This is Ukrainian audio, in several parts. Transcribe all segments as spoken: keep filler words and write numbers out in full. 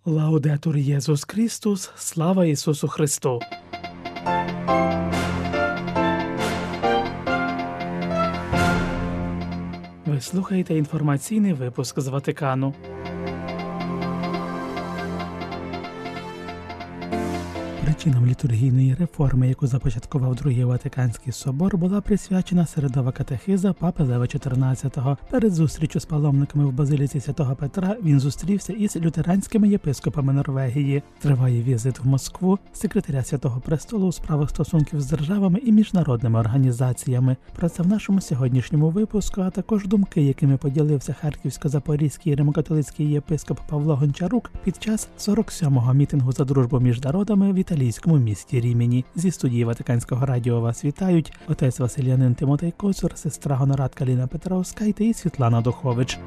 Лаудетур Єсус Христос, слава Ісусу Христу! Ви слухаєте інформаційний випуск з Ватикану. Причинам літургійної реформи, яку започаткував Другий Ватиканський собор, була присвячена середова катехиза Папи Лева чотирнадцятого. Перед зустрічю з паломниками в Базиліці Святого Петра він зустрівся із лютеранськими єпископами Норвегії. Триває візит в Москву секретаря Святого Престолу у справах стосунків з державами і міжнародними організаціями. Про це в нашому сьогоднішньому випуску, а також думки, якими поділився харківсько-запорізький римокатолицький єпископ Павло Гончарук під час сорок сьомого мітингу за дружбу між народами в італійському місті Рімені. Зі студії Ватиканського радіо вас вітають отець Василянин Тимотей Коцур, сестра Гонорадка Ліна Петровська і Світлана Духович.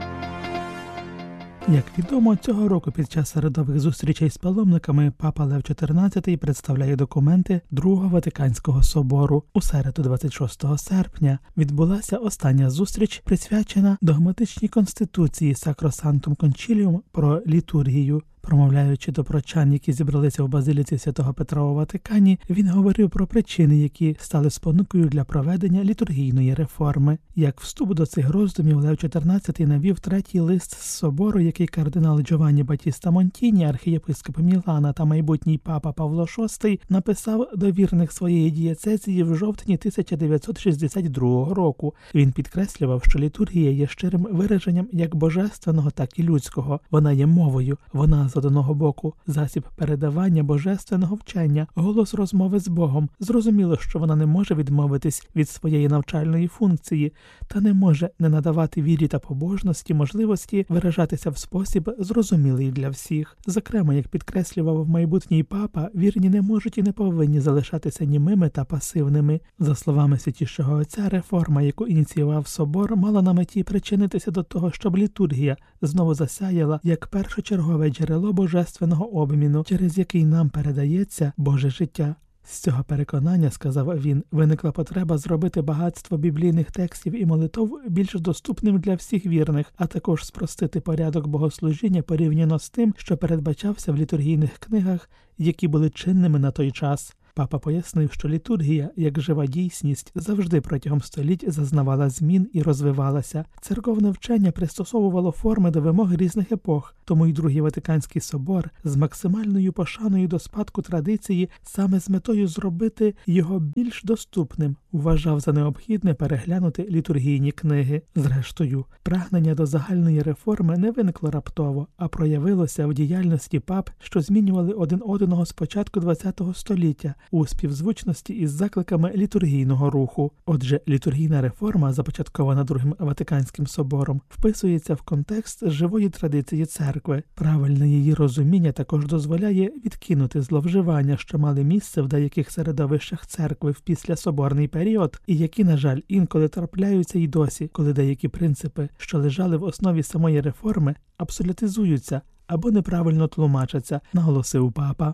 Як відомо, цього року під час середових зустрічей з паломниками Папа Лев чотирнадцятий представляє документи Другого Ватиканського собору. У середу двадцять шостого серпня відбулася остання зустріч, присвячена догматичній конституції Sacrosanctum Concilium про літургію. Промовляючи до прочан, які зібралися в Базиліці Святого Петра у Ватикані, він говорив про причини, які стали спонукою для проведення літургійної реформи. Як вступ до цих роздумів, Лев чотирнадцятий навів третій лист з собору, який кардинал Джованні Батіста Монтіні, архієпископ Мілана та майбутній папа Павло шостий, написав до вірних своєї дієцезії в жовтні тисяча дев'ятсот шістдесят другого року. Він підкреслював, що літургія є щирим вираженням як божественного, так і людського. Вона є мовою, вона з одного боку засіб передавання божественного вчення, голос розмови з Богом. Зрозуміло, що вона не може відмовитись від своєї навчальної функції та не може не надавати вірі та побожності можливості виражатися в спосіб, зрозумілий для всіх. Зокрема, як підкреслював майбутній папа, вірні не можуть і не повинні залишатися німими та пасивними. За словами Святішого Отця, реформа, яку ініціював собор, мала на меті причинитися до того, щоб літургія знову засяяла як першочергове джерело божественного обміну, через який нам передається Боже життя. З цього переконання, сказав він, виникла потреба зробити багатство біблійних текстів і молитов більш доступним для всіх вірних, а також спростити порядок богослужіння порівняно з тим, що передбачався в літургійних книгах, які були чинними на той час. Папа пояснив, що літургія, як жива дійсність, завжди протягом століть зазнавала змін і розвивалася. Церковне вчення пристосовувало форми до вимог різних епох, тому й Другий Ватиканський собор з максимальною пошаною до спадку традиції саме з метою зробити його більш доступним, вважав за необхідне переглянути літургійні книги. Зрештою, прагнення до загальної реформи не виникло раптово, а проявилося в діяльності пап, що змінювали один одного з початку ХХ століття, у співзвучності із закликами літургійного руху. Отже, літургійна реформа, започаткована Другим Ватиканським собором, вписується в контекст живої традиції церкви. Правильне її розуміння також дозволяє відкинути зловживання, що мали місце в деяких середовищах церкви в післясоборний період, і які, на жаль, інколи трапляються й досі, коли деякі принципи, що лежали в основі самої реформи, абсолютизуються або неправильно тлумачаться, наголосив папа.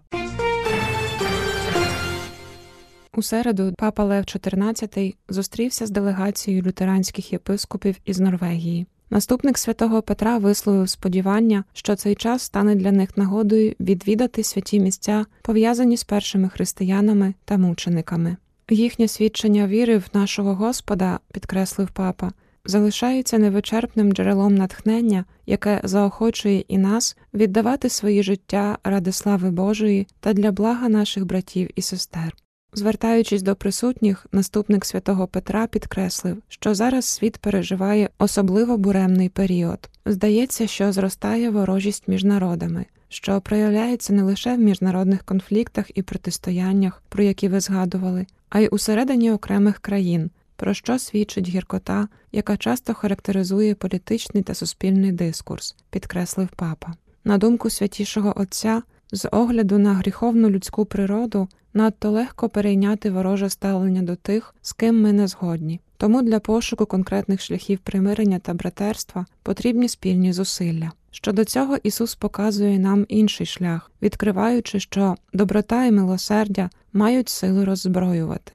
У середу папа Лев чотирнадцятий зустрівся з делегацією лютеранських єпископів із Норвегії. Наступник Святого Петра висловив сподівання, що цей час стане для них нагодою відвідати святі місця, пов'язані з першими християнами та мучениками. Їхнє свідчення віри в нашого Господа, підкреслив папа, залишається невичерпним джерелом натхнення, яке заохочує і нас віддавати свої життя ради слави Божої та для блага наших братів і сестер. Звертаючись до присутніх, наступник Святого Петра підкреслив, що зараз світ переживає особливо буремний період. Здається, що зростає ворожість між народами, що проявляється не лише в міжнародних конфліктах і протистояннях, про які ви згадували, а й усередині окремих країн, про що свідчить гіркота, яка часто характеризує політичний та суспільний дискурс, підкреслив папа. На думку Святішого Отця, з огляду на гріховну людську природу, надто легко перейняти вороже ставлення до тих, з ким ми не згодні. Тому для пошуку конкретних шляхів примирення та братерства потрібні спільні зусилля. Щодо цього Ісус показує нам інший шлях, відкриваючи, що доброта і милосердя мають силу роззброювати.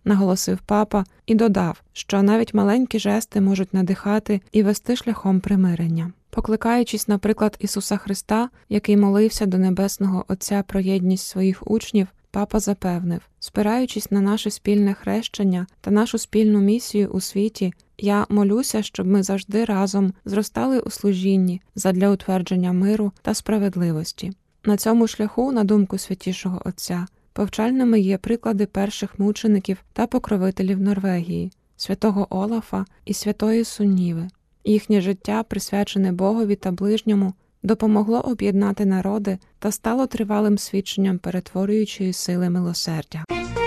наголосив папа і додав, що навіть маленькі жести можуть надихати і вести шляхом примирення. Покликаючись на приклад Ісуса Христа, який молився до Небесного Отця про єдність своїх учнів, папа запевнив: спираючись на наше спільне хрещення та нашу спільну місію у світі, я молюся, щоб ми завжди разом зростали у служінні задля утвердження миру та справедливості. На цьому шляху, на думку Святішого Отця, повчальними є приклади перших мучеників та покровителів Норвегії, святого Олафа і святої Сунніви. Їхнє життя, присвячене Богові та ближньому, допомогло об'єднати народи та стало тривалим свідченням перетворюючої сили милосердя.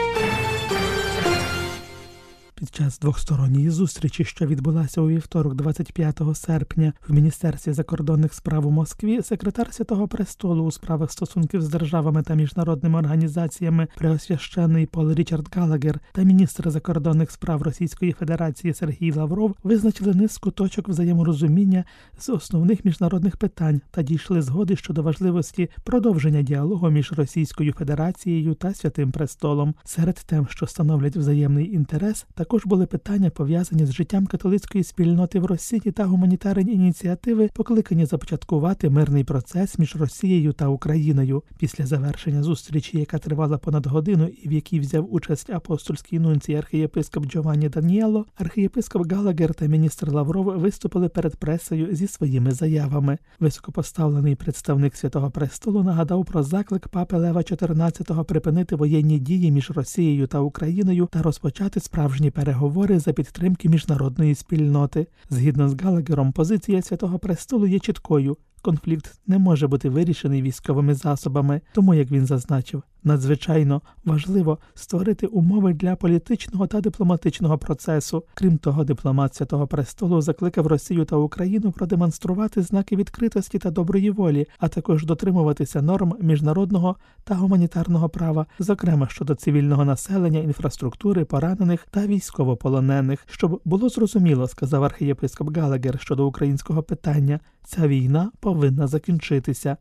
Під час двосторонньої зустрічі, що відбулася у вівторок, двадцять п'ятого серпня, в Міністерстві закордонних справ у Москві, секретар Святого Престолу у справах стосунків з державами та міжнародними організаціями Преосвященний Пол Річард Галагер та міністр закордонних справ Російської Федерації Сергій Лавров визначили низку точок взаєморозуміння з основних міжнародних питань та дійшли згоди щодо важливості продовження діалогу між Російською Федерацією та Святим Престолом. Серед тем, що становлять взаємний інтерес, також були питання, пов'язані з життям католицької спільноти в Росії та гуманітарні ініціативи, покликані започаткувати мирний процес між Росією та Україною. Після завершення зустрічі, яка тривала понад годину і в якій взяв участь апостольський нунцій архієпископ Джованні Даніело, архієпископ Галагер та міністр Лавров виступили перед пресою зі своїми заявами. Високопоставлений представник Святого Престолу нагадав про заклик папи Лева чотирнадцятого припинити воєнні дії між Росією та Україною та розпочати справжні переговори за підтримки міжнародної спільноти. Згідно з Галагером, позиція Святого Престолу є чіткою. Конфлікт не може бути вирішений військовими засобами, тому, як він зазначив, надзвичайно важливо створити умови для політичного та дипломатичного процесу. Крім того, дипломат Святого Престолу закликав Росію та Україну продемонструвати знаки відкритості та доброї волі, а також дотримуватися норм міжнародного та гуманітарного права, зокрема щодо цивільного населення, інфраструктури, поранених та військовополонених. Щоб було зрозуміло, сказав архієпископ Галагер щодо українського питання, ця війна повинна закінчитися.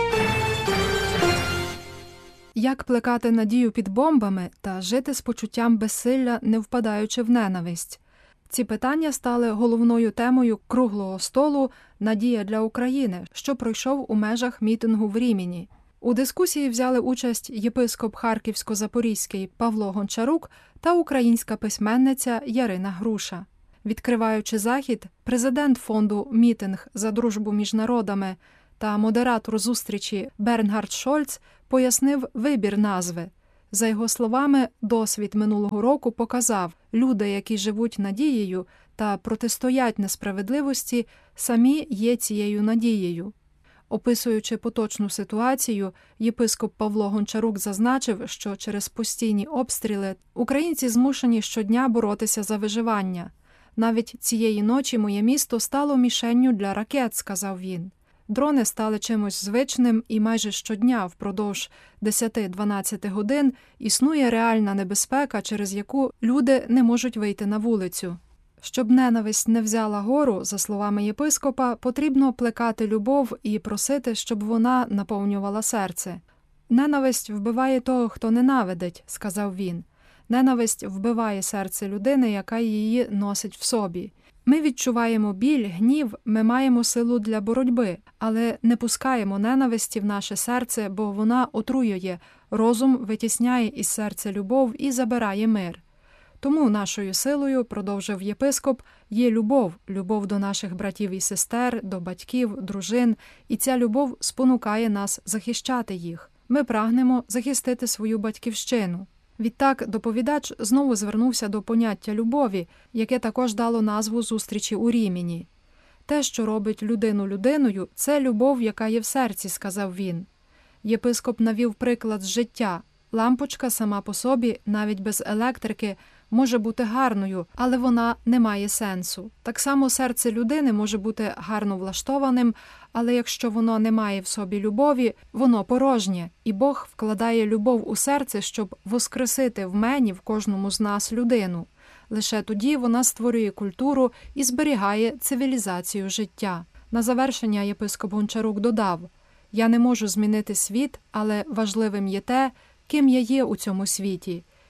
Як плекати надію під бомбами та жити з почуттям безсилля, не впадаючи в ненависть? Ці питання стали головною темою круглого столу «Надія для України», що пройшов у межах мітингу в Рімені. У дискусії взяли участь єпископ Харківсько-Запорізький Павло Гончарук та українська письменниця Ярина Груша. Відкриваючи захід, президент фонду «Мітинг за дружбу між народами» та модератор зустрічі Бернгард Шольц пояснив вибір назви. За його словами, досвід минулого року показав, люди, які живуть надією та протистоять несправедливості, самі є цією надією. Описуючи поточну ситуацію, єпископ Павло Гончарук зазначив, що через постійні обстріли українці змушені щодня боротися за виживання. «Навіть цієї ночі моє місто стало мішенню для ракет», – сказав він. Дрони стали чимось звичним і майже щодня впродовж десять-дванадцять годин існує реальна небезпека, через яку люди не можуть вийти на вулицю. Щоб ненависть не взяла гору, за словами єпископа, потрібно плекати любов і просити, щоб вона наповнювала серце. «Ненависть вбиває того, хто ненавидить», – сказав він. «Ненависть вбиває серце людини, яка її носить в собі. Ми відчуваємо біль, гнів, ми маємо силу для боротьби, але не пускаємо ненависті в наше серце, бо вона отруює, розум витісняє із серця любов і забирає мир. Тому нашою силою, продовжив єпископ, є любов, любов до наших братів і сестер, до батьків, дружин, і ця любов спонукає нас захищати їх. Ми прагнемо захистити свою батьківщину». Відтак доповідач знову звернувся до поняття любові, яке також дало назву зустрічі у Рімені. «Те, що робить людину людиною, це любов, яка є в серці», – сказав він. Єпископ навів приклад з життя. Лампочка сама по собі, навіть без електрики, може бути гарною, але вона не має сенсу. Так само серце людини може бути гарно влаштованим, але якщо воно не має в собі любові, воно порожнє, і Бог вкладає любов у серце, щоб воскресити в мені, в кожному з нас людину. Лише тоді вона створює культуру і зберігає цивілізацію життя. На завершення єпископ Гончарук додав: «Я не можу змінити світ, але важливим є те, ким я є у цьому світі.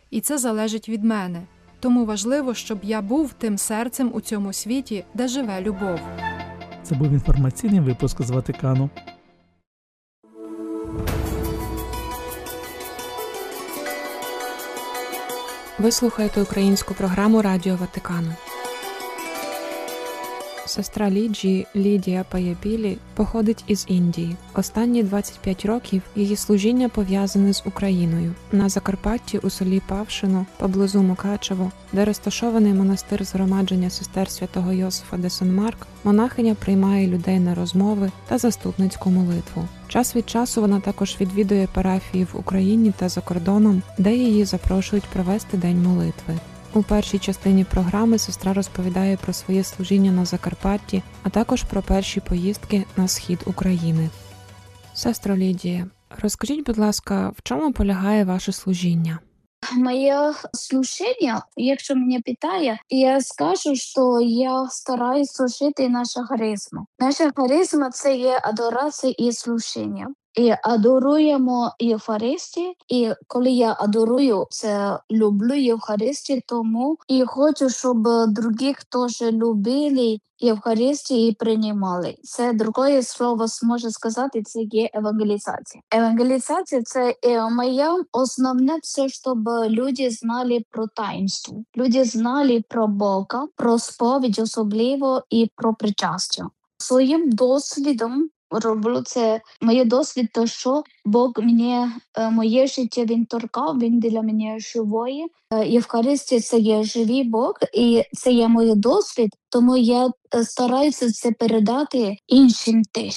І це залежить від мене. Тому важливо, щоб я був тим серцем у цьому світі, де живе любов. Це був інформаційний випуск з Ватикану. Ви слухаєте українську програму Радіо Ватикану. Сестра Ліджі, Лідія Паябілі, походить із Індії. Останні двадцять п'ять років її служіння пов'язане з Україною. На Закарпатті у селі Павшино, поблизу Мукачево, де розташований монастир згромадження сестер святого Йосифа де Сен-Марк, монахиня приймає людей на розмови та заступницьку молитву. Час від часу вона також відвідує парафії в Україні та за кордоном, де її запрошують провести День молитви. У першій частині програми сестра розповідає про своє служіння на Закарпатті, а також про перші поїздки на схід України. Сестро Лідія, розкажіть, будь ласка, в чому полягає ваше служіння? Моє служіння, якщо мене питає, я скажу, що я стараюсь служити наша харизма. Наша харизма – це є адорація і служіння. І адоруємо Євхаристію, і коли я адорую, це люблю Євхаристію, тому і хочу, щоб другі теж любили Євхаристію і приймали. Це друге слово може сказати, це є евангелізація. Евангелізація – це моє основне все, щоб люди знали про таїнство. Люди знали про Бога, про сповідь особливо і про причастя. Своїм досвідом роблю це. Моє досвід, то що Бог мені, моє життя він торкав, він для мене живої. Євхаристія – це є живий Бог, і це є мій досвід, тому я стараюся це передати іншим теж.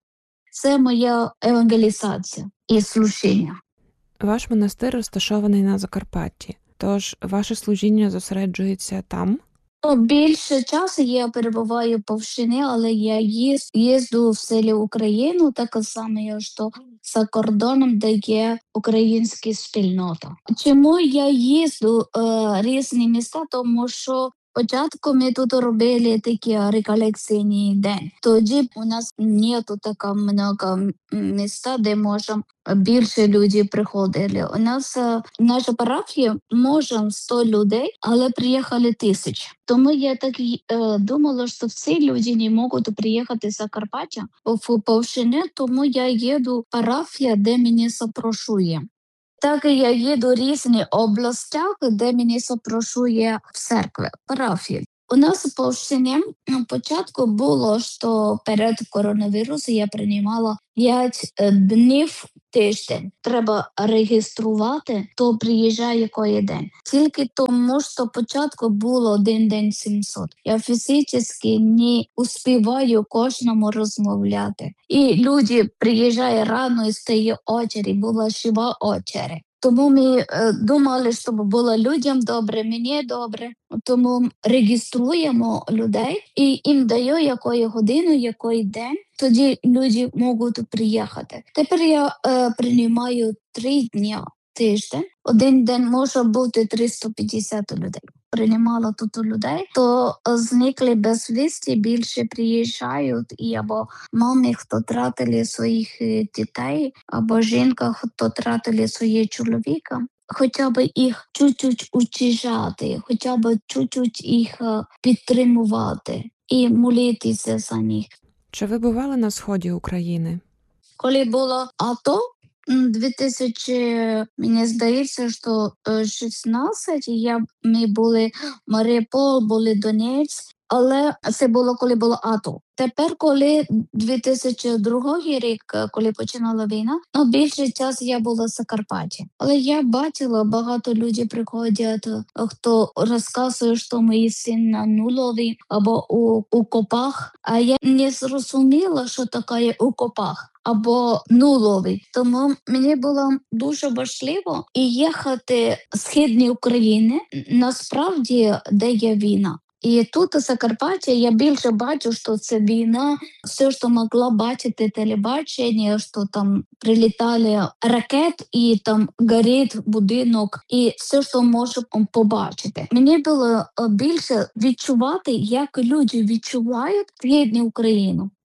Це моя евангелізація і служіння. Ваш монастир розташований на Закарпатті, тож ваше служіння зосереджується там? Ну, більше часу я перебуваю в Павшині, але я їз, їзду в селі Україну, так само, що за кордоном, де є українська спільнота. Чому я їзду е, різні міста? Тому що спочатку ми тут робили такі реколекційні день. Тоді у нас нету така много міста, де можемо більше людей приходили. У нас в наша парафія може сто людей, але приїхали тисячі. Тому я так е, думала, що всі люди не можуть приїхати з Закарпаття в Павшині, тому я їду в парафію, де мене запрошує. Так я їду в різні області, де мене запрошує в церкві, парафії. У нас в Павшині початку було, що перед коронавірусом я приймала п'ять днів тиждень. Треба реєструвати, хто приїжджає який день. Тільки тому, що початку було один день сімсот. Я фізично не успіваю кожному розмовляти. І люди приїжджають рано і стає очередь, була жива очередь. Тому ми е, думали, щоб було людям добре, мені добре. Тому реєструємо людей і їм даю якої годину, який день. Тоді люди можуть приїхати. Тепер я е, приймаю три дні тиждень. Один день може бути триста п'ятдесят людей. Приймала тут людей, то зникли безвісті, більше приїжджають, і або мами, хто втратили своїх дітей, або жінка, хто втратили своє чоловіка. Хоча б їх чуть-чуть утішати, хоча б чуть-чуть їх підтримувати і молитися за них. Чи ви бували на сході України? Коли було АТО, дві тисячі, мені здається, що шістнадцять, я, ми були Маріуполь, були Донецьк, але це було, коли було АТО. Тепер, коли дві тисячі другий рік, коли починала війна, ну, більше часу я була в Закарпатті. Але я бачила, багато людей приходять, хто розказує, що мої син на нулові або у, у копах, а я не зрозуміла, що таке у копах або нуловий. Тому мені було дуже важливо і їхати в східні України, насправді, де є війна. І тут у Закарпатті я більше бачу, що це війна, все, що могла бачити телебачення, що там прилітали ракети і там горить будинок, і все, що можу побачити. Мені було більше відчувати, як люди відчувають східну Україну.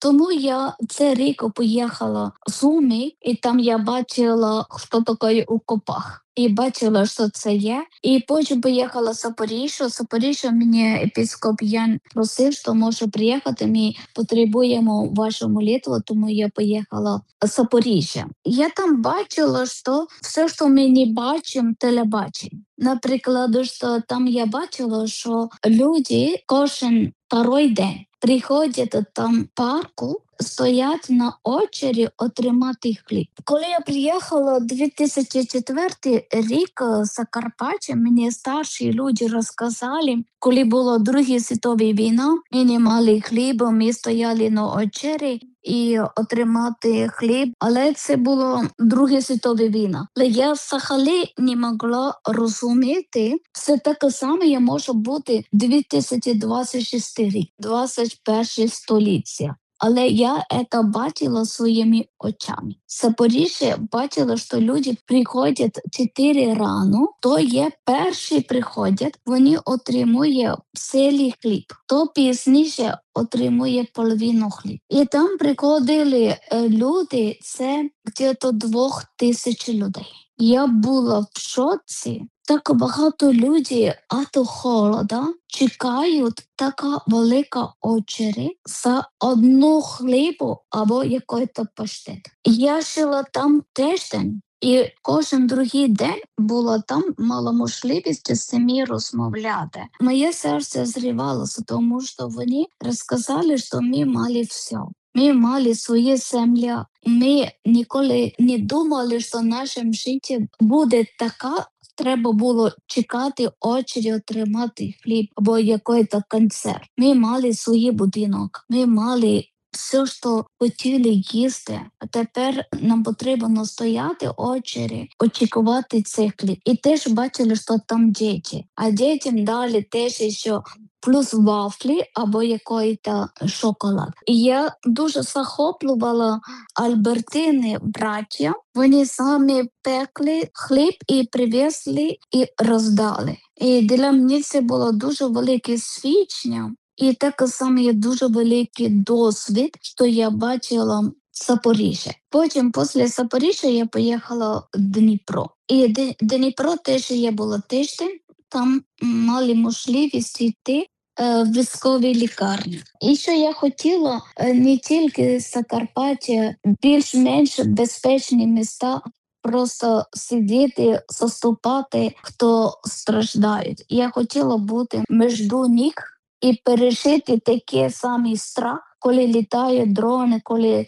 Тому я цей рік поїхала в Суми, і там я бачила, хто такий у копах. І бачила, що це є. І потім поїхала в Запоріжжя. В Запоріжжя мені епископ Ян просив, що може приїхати, ми потребуємо вашу молитву, тому я поїхала в Запоріжжя. Я там бачила, що все, що ми не бачимо, телебачимо. Наприклад, що там я бачила, що люди кожен второй день приходять там в парку, стоять на очері отримати хліб. Коли я приїхала дві тисячі четвертий рік в Закарпаття, мені старші люди розказали, коли була Друга світова війна, ми не мали хліба, ми стояли на очері і отримати хліб, але це була Друга світова війна. Але я взагалі не могла розуміти, все таке саме може бути дві тисячі двадцять шостий рік, двадцять перше століття. Але я це бачила своїми очами. В Запоріжжі бачила, що люди приходять чотири рано, то є перші приходять, вони отримують цілий хліб, то пізніше отримує половину хліб. І там приходили люди, це десь двох тисяч людей. Я була в шоці. Так багато людей, а то холода, чекають така велика очередь за одну хлібу або якийсь паштет. Я жила там тиждень, і кожен другий день була там, мала можливість з ними розмовляти. Моє серце зривалося, тому що вони розказали, що ми мали все. Ми мали свої землі. Ми ніколи не думали, що нашим життям буде така. Треба було чекати очері, отримати хліб або якийсь концерт. Ми мали свій будинок, ми мали все, що хотіли їсти. А тепер нам потрібно стояти очері, очікувати цей хліб. І теж бачили, що там діти. А дітям дали теж ще плюс вафлі або якийсь шоколад. І я дуже захоплювала Альбертини браття. Вони самі пекли хліб і привезли, і роздали. І для мене це було дуже велике свідчення. І так само є дуже великий досвід, що я бачила в Запоріжжі. Потім, після Запоріжжя, я поїхала в Дніпро. І в Дніпро теж я була тиждень, там мали можливість йти в військовій лікарні. І що я хотіла не тільки з Закарпаття, більш-менш безпечні міста, просто сидіти, заступати, хто страждають. Я хотіла бути між них і пережити такий самий страх, коли літають дрони, коли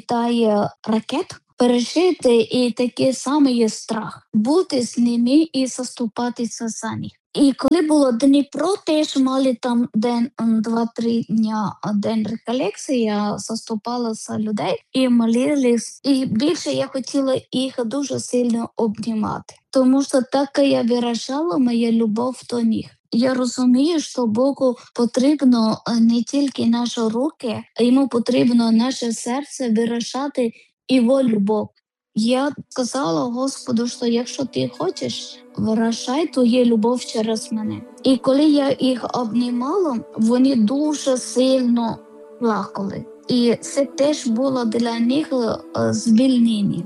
літає ракет. Пережити і такий самий страх. Бути з ними і заступатися за них. І коли було Дніпро, теж мали там день, два-три дня день реколекції, я заступала за людей і молились. І більше я хотіла їх дуже сильно обнімати. Тому що так я виражала мою любов до них. Я розумію, що Богу потрібно не тільки наші руки, а йому потрібно наше серце виражати його любов. Я сказала Господу, що якщо ти хочеш, виражай твою любов через мене. І коли я їх обнімала, вони дуже сильно плакали. І це теж було для них звільнення.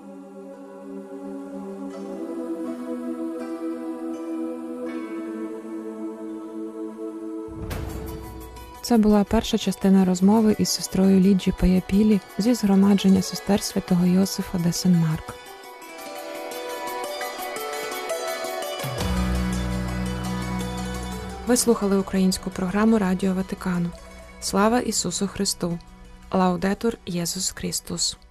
Це була перша частина розмови із сестрою Ліджі Паяпілі зі згромадження сестер святого Йосифа де Сен-Марк. Ви слухали українську програму Радіо Ватикану. Слава Ісусу Христу! Лаудетур Єсус Христос!